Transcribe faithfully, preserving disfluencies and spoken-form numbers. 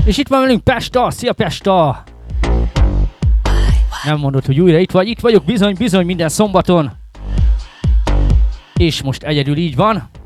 És itt van velünk Pesta, szia Pesta! Nem mondod, hogy újra itt vagy, itt vagyok bizony, bizony minden szombaton. És most egyedül így van.